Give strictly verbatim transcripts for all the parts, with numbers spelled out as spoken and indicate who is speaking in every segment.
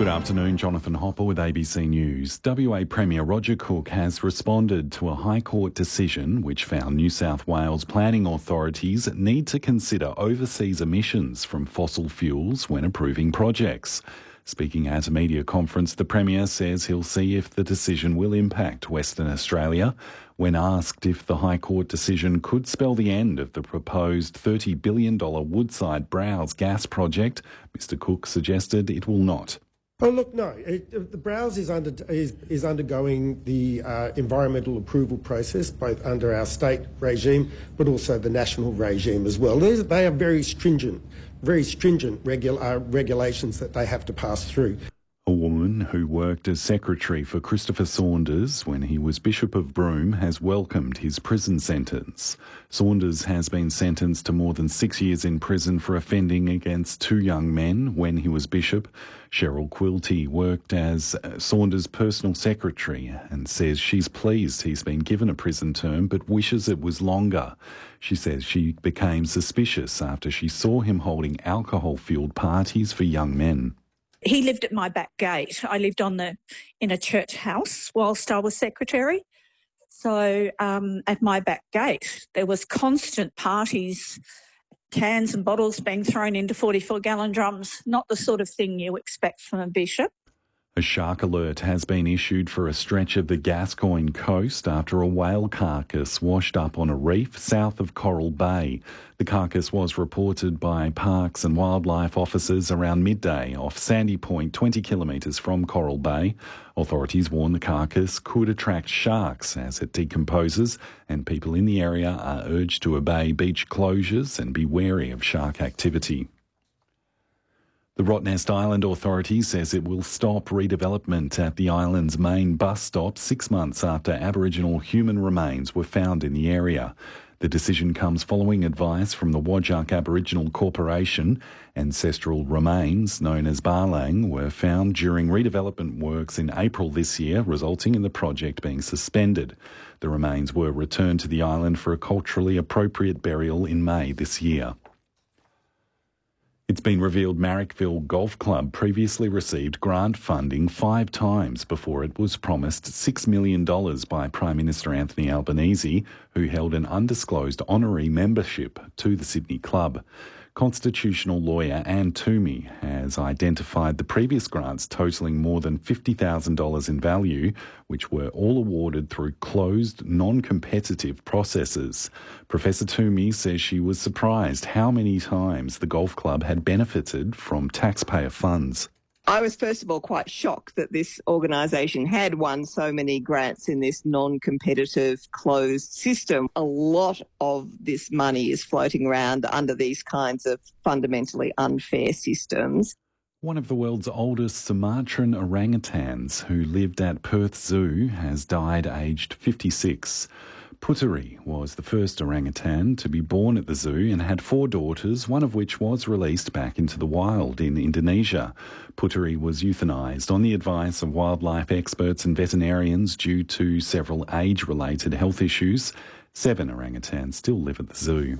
Speaker 1: Good afternoon, Jonathan Hopper with A B C News. W A Premier Roger Cook has responded to a High Court decision which found New South Wales planning authorities need to consider overseas emissions from fossil fuels when approving projects. Speaking at a media conference, the Premier says he'll see if the decision will impact Western Australia. When asked if the High Court decision could spell the end of the proposed thirty billion dollars Woodside Browse gas project, Mr Cook suggested it will not.
Speaker 2: Oh, look, no. It, the Browse is, under, is, is undergoing the uh, environmental approval process, both under our state regime, but also the national regime as well. These, they are very stringent, very stringent regu- uh, regulations that they have to pass through.
Speaker 1: A woman who worked as secretary for Christopher Saunders when he was Bishop of Broome has welcomed his prison sentence. Saunders has been sentenced to more than six years in prison for offending against two young men when he was bishop. Cheryl Quilty worked as Saunders' personal secretary and says she's pleased he's been given a prison term but wishes it was longer. She says she became suspicious after she saw him holding alcohol-fuelled parties for young men.
Speaker 3: He lived at my back gate. I lived on the in a church house whilst I was secretary. So um, at my back gate, there was constant parties, cans and bottles being thrown into forty-four gallon drums, not the sort of thing you expect from a bishop.
Speaker 1: A shark alert has been issued for a stretch of the Gascoyne coast after a whale carcass washed up on a reef south of Coral Bay. The carcass was reported by Parks and Wildlife officers around midday off Sandy Point, twenty kilometres from Coral Bay. Authorities warn the carcass could attract sharks as it decomposes, and people in the area are urged to obey beach closures and be wary of shark activity. The Rottnest Island Authority says it will stop redevelopment at the island's main bus stop six months after Aboriginal human remains were found in the area. The decision comes following advice from the Whadjuk Aboriginal Corporation. Ancestral remains, known as Barlang, were found during redevelopment works in April this year, resulting in the project being suspended. The remains were returned to the island for a culturally appropriate burial in May this year. It's been revealed Marrickville Golf Club previously received grant funding five times before it was promised six million dollars by Prime Minister Anthony Albanese, who held an undisclosed honorary membership to the Sydney club. Constitutional lawyer Anne Toomey has identified the previous grants totalling more than fifty thousand dollars in value, which were all awarded through closed, non-competitive processes. Professor Toomey says she was surprised how many times the golf club had benefited from taxpayer funds.
Speaker 4: I was first of all quite shocked that this organisation had won so many grants in this non-competitive closed system. A lot of this money is floating around under these kinds of fundamentally unfair systems.
Speaker 1: One of the world's oldest Sumatran orangutans who lived at Perth Zoo has died aged fifty-six. Puteri was the first orangutan to be born at the zoo and had four daughters, one of which was released back into the wild in Indonesia. Puteri was euthanised on the advice of wildlife experts and veterinarians due to several age-related health issues. Seven orangutans still live at the zoo.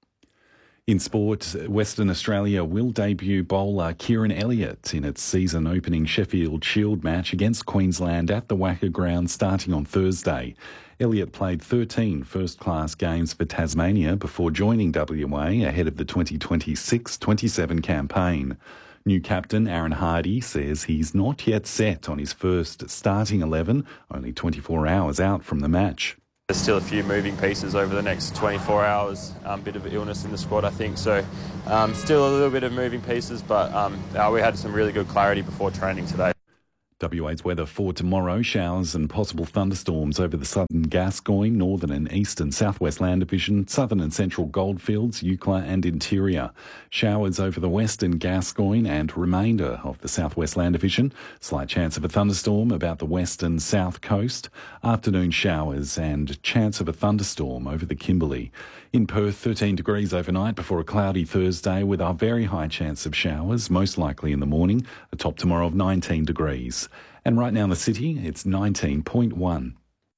Speaker 1: In sport, Western Australia will debut bowler Kieran Elliott in its season-opening Sheffield Shield match against Queensland at the Wacker Ground starting on Thursday. Elliott played thirteen first-class games for Tasmania before joining W A ahead of the twenty twenty-six twenty-seven campaign. New captain Aaron Hardy says he's not yet set on his first starting eleven, only twenty-four hours out from the match.
Speaker 5: There's still a few moving pieces over the next twenty-four hours, a um, bit of illness in the squad, I think. So um, still a little bit of moving pieces, but um, uh, we had some really good clarity before training today.
Speaker 1: W A's weather for tomorrow: showers and possible thunderstorms over the southern Gascoyne, northern and eastern southwest land division, southern and central goldfields, Eucla and interior. Showers over the western Gascoyne and remainder of the southwest land division. Slight chance of a thunderstorm about the western south coast. Afternoon showers and chance of a thunderstorm over the Kimberley. In Perth, thirteen degrees overnight before a cloudy Thursday with a very high chance of showers, most likely in the morning. A top tomorrow of nineteen degrees. And right now in the city, it's nineteen point one.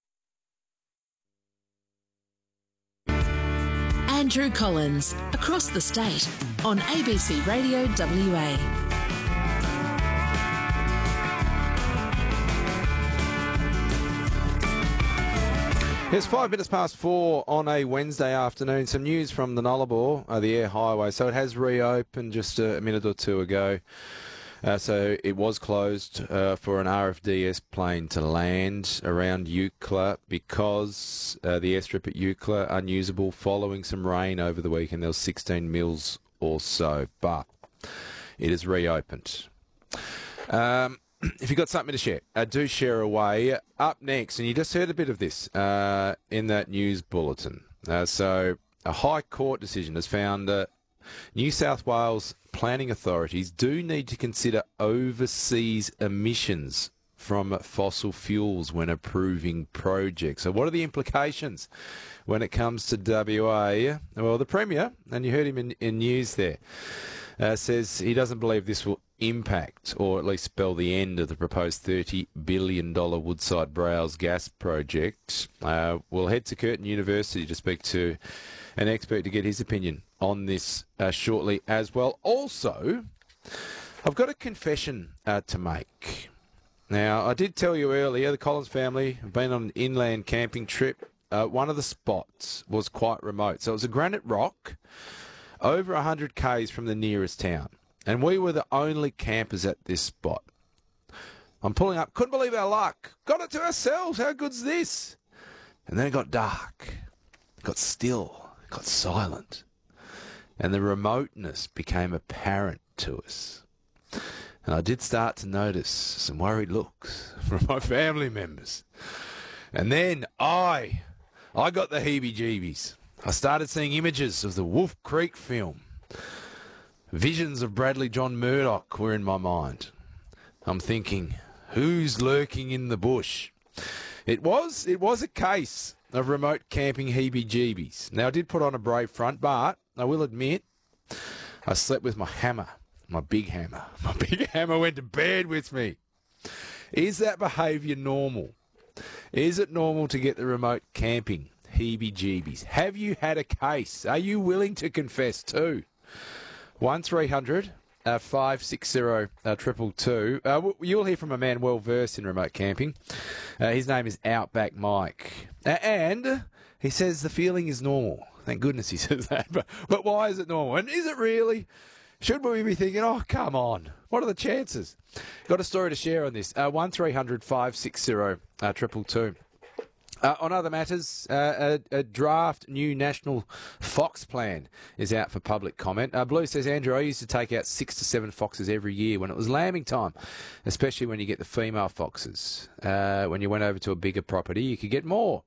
Speaker 6: Andrew Collins, across the state on A B C Radio W A.
Speaker 7: It's five minutes past four on a Wednesday afternoon. Some news from the Nullarbor, uh, the air highway. So it has reopened just a minute or two ago. Uh, so it was closed uh, for an R F D S plane to land around Eucla because uh, the airstrip at Eucla unusable following some rain over the weekend. There was sixteen mils or so, but it is reopened. Um, if you've got something to share, uh, do share away. Up next, and you just heard a bit of this uh, in that news bulletin. Uh, so a High Court decision has found uh, New South Wales planning authorities do need to consider overseas emissions from fossil fuels when approving projects. So what are the implications when it comes to W A? Well, the Premier, and you heard him in, in news there, uh, says he doesn't believe this will impact or at least spell the end of the proposed thirty billion dollars Woodside Browse gas project. Uh, we'll head to Curtin University to speak to an expert to get his opinion on this uh, shortly as well. Also, I've got a confession uh, to make. Now, I did tell you earlier, the Collins family have been on an inland camping trip. Uh, one of the spots was quite remote. So it was a granite rock over one hundred kays from the nearest town. And we were the only campers at this spot. I'm pulling up. Couldn't believe our luck. Got it to ourselves. How good's this? And then it got dark. It got still. It got silent. And the remoteness became apparent to us. And I did start to notice some worried looks from my family members. And then I, I got the heebie-jeebies. I started seeing images of the Wolf Creek film. Visions of Bradley John Murdoch were in my mind. I'm thinking, who's lurking in the bush? It was, it was a case of remote camping heebie-jeebies. Now, I did put on a brave front, but I will admit, I slept with my hammer, my big hammer. My big hammer went to bed with me. Is that behaviour normal? Is it normal to get the remote camping heebie-jeebies? Have you had a case? Are you willing to confess too? one three hundred five six zero triple two. Uh, you'll hear from a man well versed in remote camping. Uh, his name is Outback Mike. Uh, and he says the feeling is normal. Thank goodness he says that. But, but why is it normal? And is it really? Should we be thinking, oh, come on, what are the chances? Got a story to share on this. Uh, one three hundred five six zero triple two. Uh, on other matters, uh, a, a draft new national fox plan is out for public comment. Uh, Blue says, Andrew, I used to take out six to seven foxes every year when it was lambing time, especially when you get the female foxes. Uh, when you went over to a bigger property, you could get more.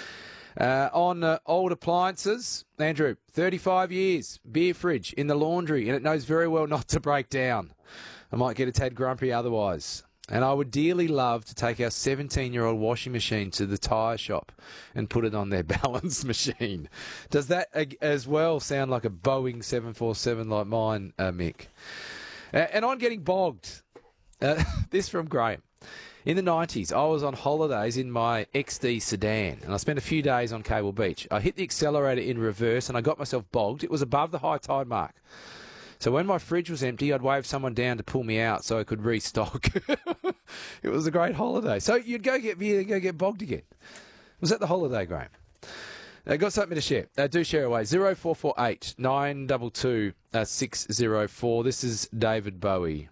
Speaker 7: Uh, on uh, old appliances, Andrew, thirty-five years, beer fridge in the laundry, and it knows very well not to break down. I might get a tad grumpy otherwise. And I would dearly love to take our seventeen-year-old washing machine to the tyre shop and put it on their balance machine. Does that as well sound like a Boeing seven forty-seven like mine, uh, Mick? Uh, and on getting bogged. Uh, this from Graham. In the nineties, I was on holidays in my X D sedan, and I spent a few days on Cable Beach. I hit the accelerator in reverse, and I got myself bogged. It was above the high tide mark. So when my fridge was empty, I'd wave someone down to pull me out so I could restock. It was a great holiday. So you'd go get beer and go get bogged again. Was that the holiday, Graham? Uh, got something to share. Uh, do share away. zero four four eight nine two two six zero four. This is David Bowie.